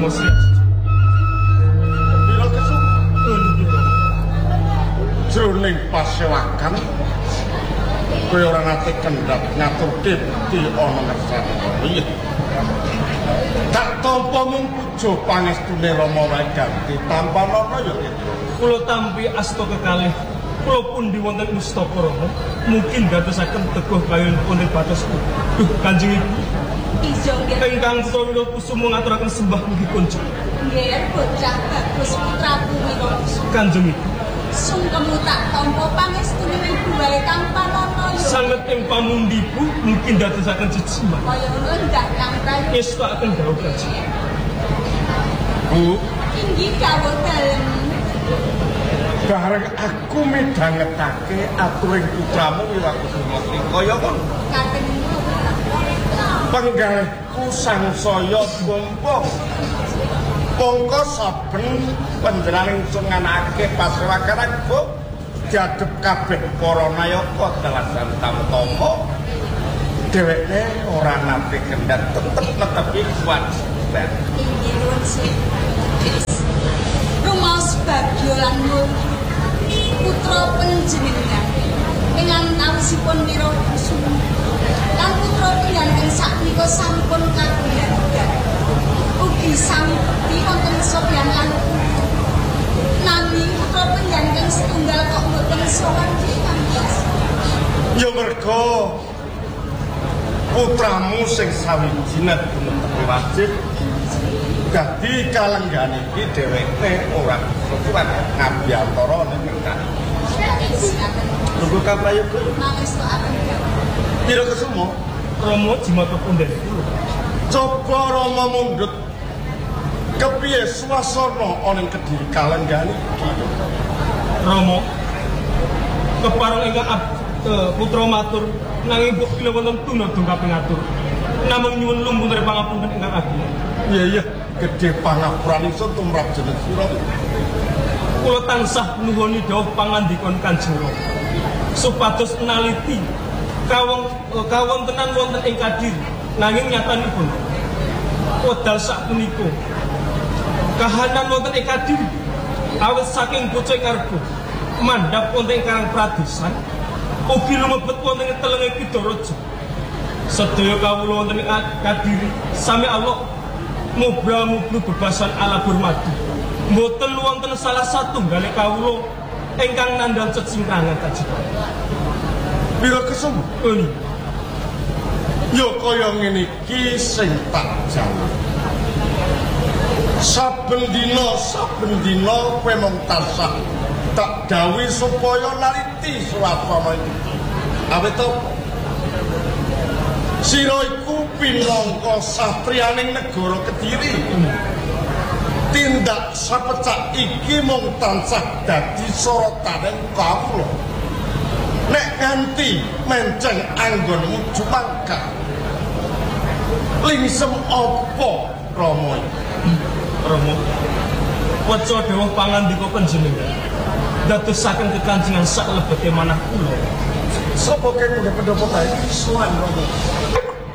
Romo siap. Bila kesuk jroning pasewakan kowe ora nate kendhat ngaturke bukti ana ngersane. Iya. Tak tampa mung pujo pangestune Rama wae ganti tanpa ana ya. Kula tampi asta kekalih. Kula pundi wonten Mustaka Rama, mungkin dadosaken teguh kaliyan pundi batas. Duh Kanjeng Ibu. Ijo nggih. Ingkang Sawira Kusuma ngaturaken sembah mugi kunjuk. Nggih, bocah bagus putraku Wira. Kanjeng Ibu. Sungkemu tak tampa pangestune ibu wae tanpa ana ya. Sanget ing pamundiku mungkin dadosaken jejima. Kaya ngono ndak Kang Prayu. Ngestakaken dawuh Kanjeng. Bu, Inggih kawula dalem. bareng aku midhangetake aturing putramu Wira Kusuma kaya ngono. Katen Penggalihku sangsaya gumpung. Mongko saben panjenengan ingsun nganakake pasewakan aku diadhep kabeh para nayaka telasan tamtama. Dheweke ora nate kendhat tetep netepi kewajiban. inggih nuwun sih. Rumaos bagya lan putra panjenengan ingkang nawisipun Wira Kusuma. Lan putra piyambak sakmenika sampun kagungan. Ugi sampi wonten sopian lan nami putra panjenengan setunggal kok mboten sowan Mas. Ya merga putramu sing sawijinan temen wajib dadi kalenggane iki dheweke ora kesuwen ngabiantara ning mereka. Tunggu kaprayoga. Mangestu akan Wira Kusuma, Rama jimata punden kula. coba Rama mundhut kepiye swasana ana ing Kediri kalenggane iki. Rama kepareng ingkang putra matur nanging mbok kila wonten tunadung kapingatur. Namung nyuwun lumpun pangapunten ingkang agung. Iya, gedhe pangapuran ingsun tumrap jeneng sira. Kula tansah nuwuni dawuh pangandikon Kanjeng Rama supados naliti kawontenan wonten ing Kadiri nanging nyatanipun wedal sapunika kahanan wonten ing Kadiri awit saking bocah ngarep mandhap wonten ing Karang Pradesan ugi lumebet wonten ing telenge Kidaraja. Sedaya kawula wonten ing Kadiri sami Allah mubra-mubru bebasan ala Burmadi. Mboten wonten salah satunggal kawula ingkang nandhang cecingkrangan kajiban. Wira Kusuma, ya kaya ngene iki sing tak jamin. Saben dina kowe mung tansah tak dawuhi supaya naliti swasana iki. Awit to sira iku pinangka satriyaning negara Kediri. Tindak sapecak iki mung tansah dadi sorotaning kawula. Nek nganti menceng anggonmu jumangka lingsem apa Rama? Rama waca dawuh pangandika panjenengan dadosaken kekancingan sak lebete manah kula. Sapa kene pendopo kae? Sowan Rama.